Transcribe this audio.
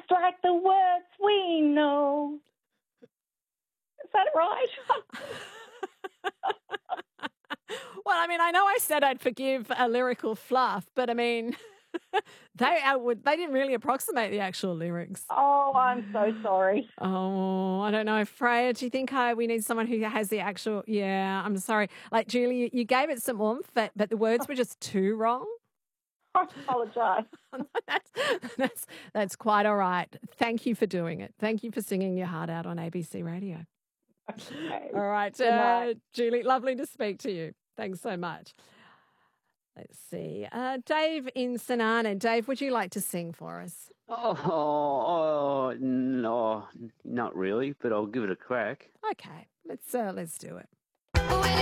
like the words we know. Is that right? Well, I mean, I know I said I'd forgive a lyrical fluff, but I mean, they didn't really approximate the actual lyrics. Oh, I'm so sorry. Oh, I don't know, Freya. Do you think we need someone who has the actual? Yeah, I'm sorry. Like Julie, you gave it some oomph, but the words were just too wrong. I apologise. That's quite all right. Thank you for doing it. Thank you for singing your heart out on ABC Radio. Okay. All right, Julie, lovely to speak to you. Thanks so much. Let's see. Dave in St Arnaud. Dave, would you like to sing for us? Oh, no, not really, but I'll give it a crack. Okay, let's do it.